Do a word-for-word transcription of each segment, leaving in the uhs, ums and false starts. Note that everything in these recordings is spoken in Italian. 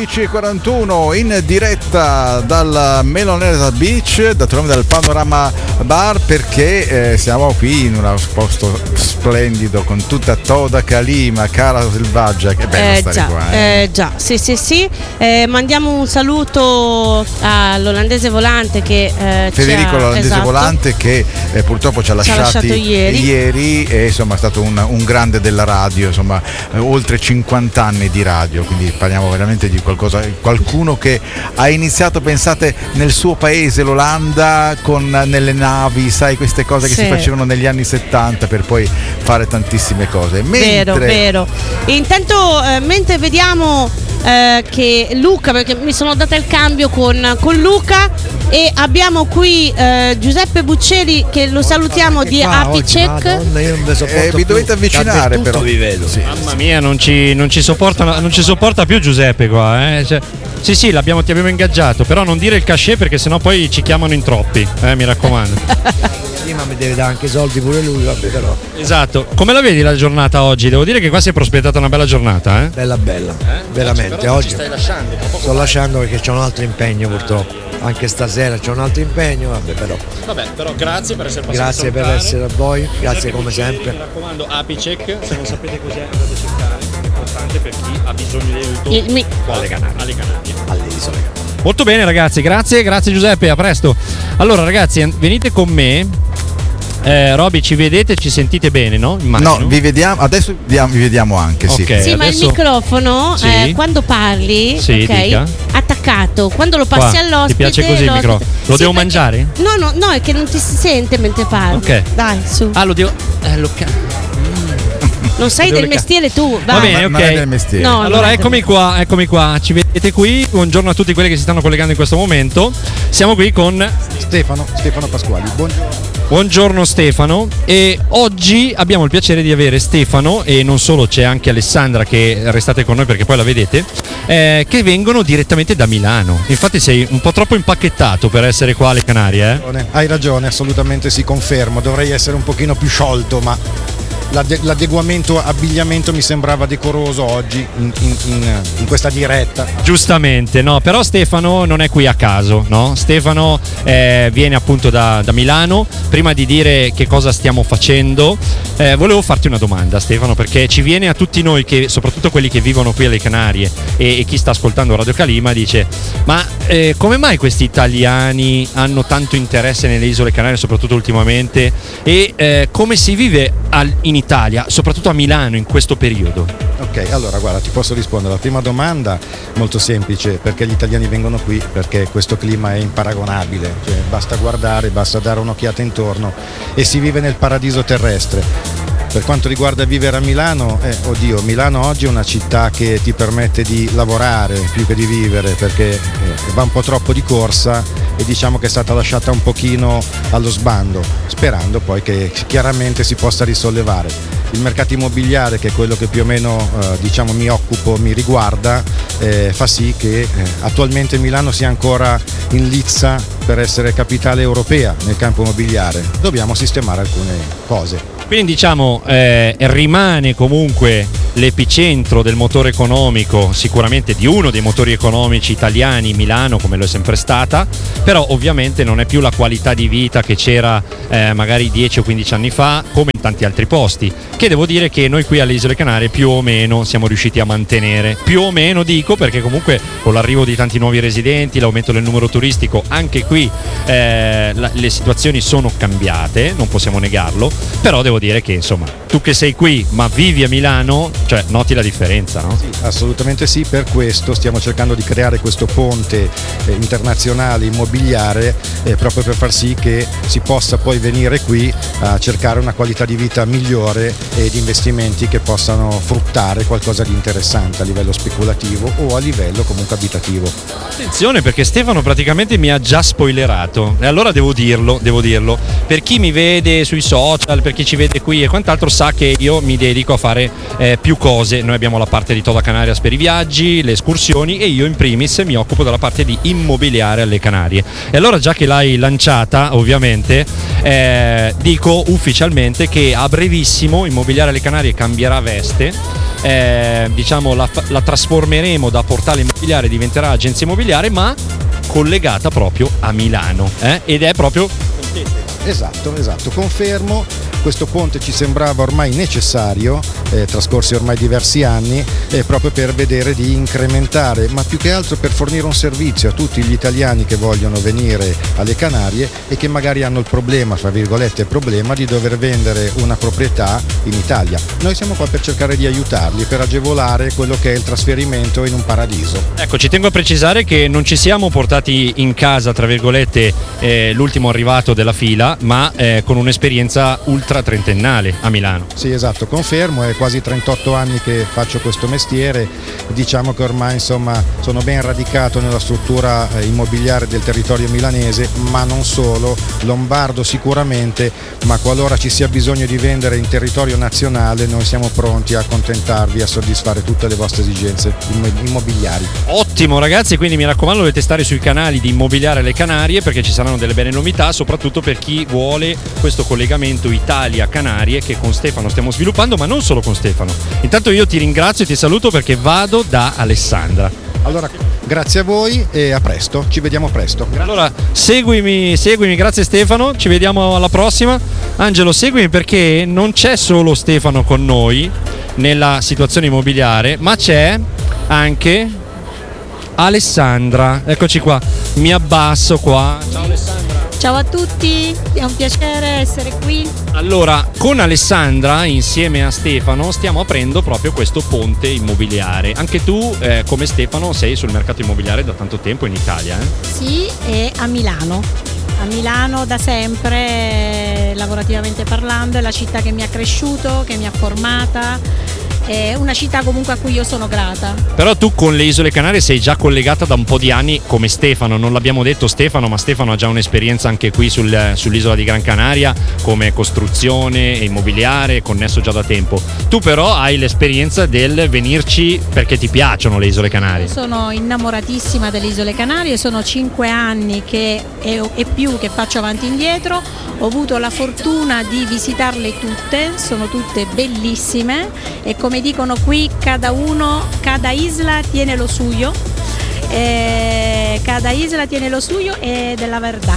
dodici e quarantuno in diretta dal Melonesa Beach, naturalmente dal Panorama Bar, perché eh, siamo qui in un posto splendido con tutta Toda Calima, Cara Selvaggia. Che bello eh, stare già, qua. Eh. Eh, già, sì, sì, sì. Eh, mandiamo un saluto all'olandese volante che eh, Federico ci ha, l'olandese esatto. volante che eh, purtroppo ci ha lasciati lasciato ieri. ieri e insomma è stato un, un grande della radio, insomma eh, oltre cinquanta anni di radio, quindi parliamo veramente di qualcosa, qualcuno che ha iniziato, pensate, nel suo paese, l'Olanda, con nelle navi, sai, queste cose che sì. si facevano negli anni settanta per poi fare tantissime cose. Mentre... Vero, vero. E intanto eh, mentre vediamo eh, che Luca, perché mi sono data il cambio con, con Luca, e abbiamo qui eh, Giuseppe Buccelli che lo salutiamo di Apicec. Eh, vi dovete avvicinare però. Vi vedo. Sì. Mamma mia, non ci, non ci sopporta, non ci sopporta più Giuseppe qua, eh? Cioè, sì sì, l'abbiamo, ti abbiamo ingaggiato, però non dire il cachet perché sennò poi ci chiamano in troppi, eh, mi raccomando. Prima mi deve dare anche soldi pure lui, vabbè, però. Esatto. Come la vedi la giornata oggi? Devo dire che qua si è prospettata una bella giornata, eh? Bella bella, eh? veramente. Oggi, oggi ci stai lasciando, sto lasciando perché c'è un altro impegno purtroppo. Anche stasera c'è un altro impegno, vabbè però. Vabbè, però grazie per essere passato. Grazie per essere a voi, grazie come sempre. Mi raccomando, Apicec, se non sapete cos'è andate a cercare, è importante per chi ha bisogno di aiuto. Il, mi... alle Canarie. Alle Canarie. Alle isole. Molto bene ragazzi, grazie, grazie Giuseppe, a presto. Allora ragazzi, venite con me. Eh, Roby, ci vedete, ci sentite bene, no? Immagino. No, vi vediamo, adesso vi vediamo anche, sì. Okay, sì, ma adesso... il microfono sì. eh, quando parli, sì, ok, dica. Attaccato, quando lo passi Qua. all'ospite. Ti piace così il microfono? Lo sì, devo perché... mangiare? No, no, no, è che non ti si sente mentre parli. Ok. Dai, su. Ah, lo devo. Eh, lo ca... Non sei Lo del devo mestiere tu, vai. Va bene, Ma- ok. non è del mestiere. No, Allora non è eccomi del- qua, eccomi qua, ci vedete qui. Buongiorno a tutti quelli che si stanno collegando in questo momento. Siamo qui con Stefano, Stefano Pasquali, buongiorno. Buongiorno Stefano, e oggi abbiamo il piacere di avere Stefano, e non solo, c'è anche Alessandra, che restate con noi perché poi la vedete, eh, che vengono direttamente da Milano. Infatti sei un po' troppo impacchettato per essere qua alle Canarie, eh? Hai ragione, assolutamente sì, confermo. Dovrei essere un pochino più sciolto, ma l'ade- l'adeguamento, abbigliamento mi sembrava decoroso oggi in, in, in, in questa diretta. Giustamente, no, però Stefano non è qui a caso, no? Stefano eh, viene appunto da, da Milano. Prima di dire che cosa stiamo facendo, eh, volevo farti una domanda, Stefano, perché ci viene a tutti noi, che soprattutto quelli che vivono qui alle Canarie e, e chi sta ascoltando Radio Calima, dice: ma eh, come mai questi italiani hanno tanto interesse nelle isole Canarie, soprattutto ultimamente, e eh, come si vive al, in Italia, soprattutto a Milano in questo periodo? Ok, allora guarda, ti posso rispondere. La prima domanda molto semplice: perché gli italiani vengono qui? Perché questo clima è imparagonabile, cioè, basta guardare, basta dare un'occhiata intorno e si vive nel paradiso terrestre. Per quanto riguarda vivere a Milano, eh, oddio, Milano oggi è una città che ti permette di lavorare più che di vivere, perché eh, va un po' troppo di corsa e diciamo che è stata lasciata un pochino allo sbando, sperando poi che chiaramente si possa risollevare. Il mercato immobiliare, che è quello che più o meno eh, diciamo mi occupo, mi riguarda, eh, fa sì che eh, attualmente Milano sia ancora in lizza per essere capitale europea nel campo immobiliare. Dobbiamo sistemare alcune cose. Quindi diciamo eh, rimane comunque l'epicentro del motore economico, sicuramente di uno dei motori economici italiani, Milano, come lo è sempre stata, però ovviamente non è più la qualità di vita che c'era eh, magari dieci o quindici anni fa, come in tanti altri posti, che devo dire che noi qui alle Isole Canarie più o meno siamo riusciti a mantenere. Più o meno dico perché comunque con l'arrivo di tanti nuovi residenti, l'aumento del numero turistico, anche qui eh, la, le situazioni sono cambiate, non possiamo negarlo, però devo dire che insomma tu che sei qui ma vivi a Milano, cioè noti la differenza, no? Sì, assolutamente sì, per questo stiamo cercando di creare questo ponte eh, internazionale immobiliare eh, proprio per far sì che si possa poi venire qui a cercare una qualità di vita migliore e di investimenti che possano fruttare qualcosa di interessante a livello speculativo o a livello comunque abitativo. Attenzione, perché Stefano praticamente mi ha già spoilerato, e allora devo dirlo, devo dirlo, per chi mi vede sui social, per chi ci vede vede qui e quant'altro sa che io mi dedico a fare eh, più cose. Noi abbiamo la parte di Toda Canarias per i viaggi, le escursioni, e io in primis mi occupo della parte di immobiliare alle Canarie. E allora, già che l'hai lanciata, ovviamente eh, dico ufficialmente che a brevissimo Immobiliare alle Canarie cambierà veste. Eh, diciamo la, la trasformeremo da portale immobiliare, diventerà agenzia immobiliare, ma collegata proprio a Milano, eh? Ed è proprio esatto, esatto, confermo. Questo ponte ci sembrava ormai necessario, eh, trascorsi ormai diversi anni, eh, proprio per vedere di incrementare, ma più che altro per fornire un servizio a tutti gli italiani che vogliono venire alle Canarie e che magari hanno il problema, fra virgolette problema, di dover vendere una proprietà in Italia. Noi siamo qua per cercare di aiutarli, per agevolare quello che è il trasferimento in un paradiso. Ecco, ci tengo a precisare che non ci siamo portati in casa, tra virgolette, eh, l'ultimo arrivato della fila, ma eh, con un'esperienza ultra trentennale a Milano. Sì, esatto, confermo, è quasi trentotto anni che faccio questo mestiere, diciamo che ormai insomma sono ben radicato nella struttura eh, immobiliare del territorio milanese, ma non solo, lombardo sicuramente, ma qualora ci sia bisogno di vendere in territorio nazionale noi siamo pronti a accontentarvi, a soddisfare tutte le vostre esigenze immobiliari. Ottimo ragazzi, quindi mi raccomando, dovete stare sui canali di Immobiliare alle Canarie, perché ci saranno delle belle novità, soprattutto per chi vuole questo collegamento Italia-Canarie che con Stefano stiamo sviluppando, ma non solo con Stefano. Intanto io ti ringrazio e ti saluto perché vado da Alessandra. Allora, grazie a voi e a presto, ci vediamo presto. Allora, seguimi, seguimi, grazie Stefano, ci vediamo alla prossima. Angelo, seguimi, perché non c'è solo Stefano con noi nella situazione immobiliare, ma c'è anche Alessandra. Eccoci qua, mi abbasso qua. Ciao Alessandra. Ciao a tutti, è un piacere essere qui. Allora, con Alessandra insieme a Stefano stiamo aprendo proprio questo ponte immobiliare. Anche tu, eh, come Stefano, sei sul mercato immobiliare da tanto tempo in Italia, eh? Sì, e a Milano. A Milano da sempre, lavorativamente parlando, è la città che mi ha cresciuto, che mi ha formata. È una città comunque a cui io sono grata. Però tu con le Isole Canarie sei già collegata da un po' di anni come Stefano, non l'abbiamo detto Stefano, ma Stefano ha già un'esperienza anche qui sul, sull'isola di Gran Canaria come costruzione e immobiliare, connesso già da tempo. Tu però hai l'esperienza del venirci perché ti piacciono le Isole Canarie. Io sono innamoratissima delle Isole Canarie, sono cinque anni che, e, e più che faccio avanti e indietro, ho avuto la fortuna di visitarle tutte, sono tutte bellissime e come dicono qui, cada uno, cada isla tiene lo suyo, eh, cada isla tiene lo suyo ed è la verità,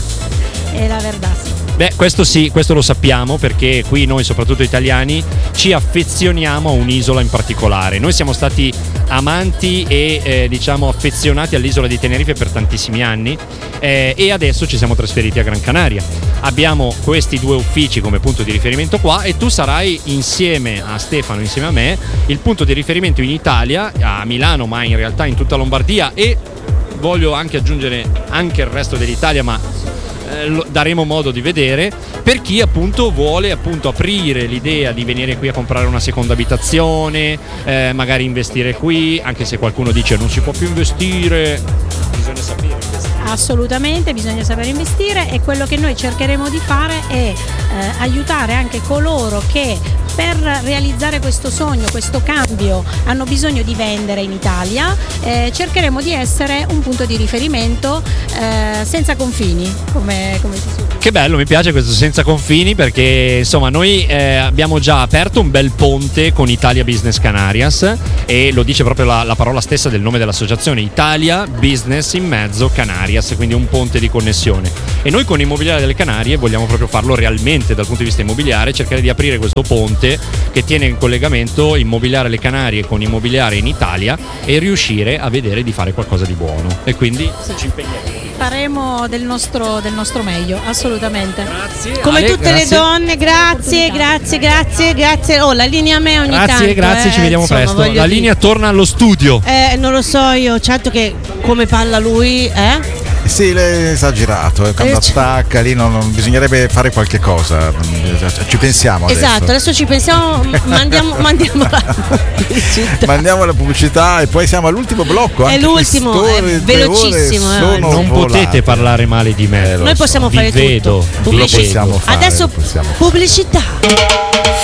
è la verità, sì. Beh, questo sì, questo lo sappiamo, perché qui noi, soprattutto italiani, ci affezioniamo a un'isola in particolare. Noi siamo stati amanti e eh, diciamo affezionati all'isola di Tenerife per tantissimi anni eh, e adesso ci siamo trasferiti a Gran Canaria. Abbiamo questi due uffici come punto di riferimento qua e tu sarai insieme a Stefano, insieme a me, il punto di riferimento in Italia, a Milano, ma in realtà in tutta Lombardia, e voglio anche aggiungere anche il resto dell'Italia, ma daremo modo di vedere, per chi appunto vuole appunto aprire l'idea di venire qui a comprare una seconda abitazione, eh, magari investire qui, anche se qualcuno dice non si può più investire, bisogna sapere investire. Assolutamente, bisogna sapere investire, e quello che noi cercheremo di fare è eh, aiutare anche coloro che per realizzare questo sogno, questo cambio, hanno bisogno di vendere in Italia. Eh, cercheremo di essere un punto di riferimento eh, senza confini, come, come si suol dire. Che bello, mi piace questo senza confini, perché insomma noi eh, abbiamo già aperto un bel ponte con Italia Business Canarias, e lo dice proprio la, la parola stessa del nome dell'associazione, Italia Business in mezzo Canarias, quindi un ponte di connessione. E noi con Immobiliare delle Canarie vogliamo proprio farlo realmente dal punto di vista immobiliare, cercare di aprire questo ponte che tiene in collegamento Immobiliare alle Canarie con Immobiliare in Italia e riuscire a vedere di fare qualcosa di buono, e quindi sì, ci impegneremo. Faremo del nostro, del nostro meglio, assolutamente. Grazie. Come Ale, tutte grazie. le donne, grazie, grazie, grazie, grazie. Oh, la linea a me ogni grazie, tanto. Grazie, grazie, eh, ci vediamo insomma, presto. La dire. linea torna allo studio. Eh, non lo so io, certo che come parla lui, eh? Sì, l'è esagerato, quando Eh, c- attacca lì non, non- bisognerebbe fare qualche cosa, ci pensiamo adesso. Esatto, adesso ci pensiamo, m- mandiamo, mandiamo la pubblicità. Mandiamo la pubblicità e poi siamo all'ultimo blocco. È anche l'ultimo, quest'ore, è due velocissimo, ore eh. sono Non volate. potete parlare male di me. Eh, lo Noi so. possiamo Vi fare vedo, tutto. vi Lo Pubblicità. possiamo fare, Adesso lo possiamo fare. pubblicità.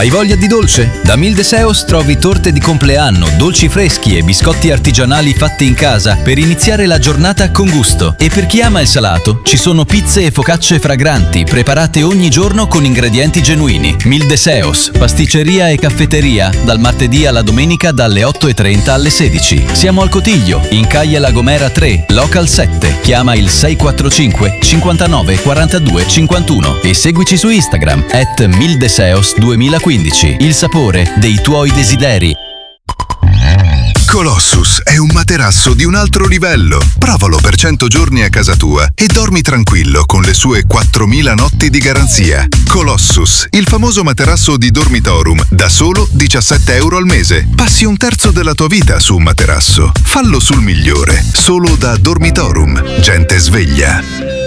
Hai voglia di dolce? Da Mildeseos trovi torte di compleanno, dolci freschi e biscotti artigianali fatti in casa per iniziare la giornata con gusto. E per chi ama il salato, ci sono pizze e focacce fragranti preparate ogni giorno con ingredienti genuini. Mildeseos, pasticceria e caffetteria, dal martedì alla domenica dalle otto e trenta alle sedici. Siamo al Cotiglio, in Calle Lagomera tre, Local sette. Chiama il sei quattro cinque cinquantanove quarantadue cinquantuno e seguici su Instagram at mildeseos duemilaquindici. Il sapore dei tuoi desideri. Colossus è un materasso di un altro livello. Provalo per cento giorni a casa tua e dormi tranquillo con le sue quattromila notti di garanzia. Colossus, il famoso materasso di Dormitorum, da solo diciassette euro al mese. Passi un terzo della tua vita su un materasso. Fallo sul migliore, solo da Dormitorum. Gente sveglia.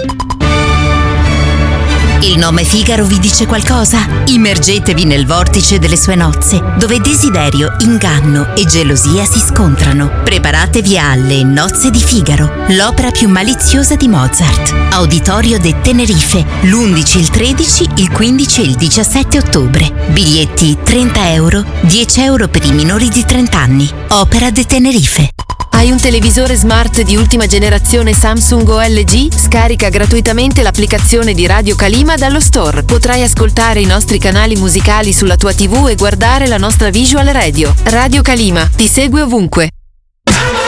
Il nome Figaro vi dice qualcosa? Immergetevi nel vortice delle sue nozze, dove desiderio, inganno e gelosia si scontrano. Preparatevi alle Nozze di Figaro, l'opera più maliziosa di Mozart. Auditorio de Tenerife, l'undici, il tredici, il quindici e il diciassette ottobre. Biglietti trenta euro, dieci euro per i minori di trenta anni. Opera de Tenerife. Hai un televisore smart di ultima generazione Samsung o L G? Scarica gratuitamente l'applicazione di Radio Kalima dallo store. Potrai ascoltare i nostri canali musicali sulla tua tivù e guardare la nostra visual radio. Radio Kalima ti segue ovunque.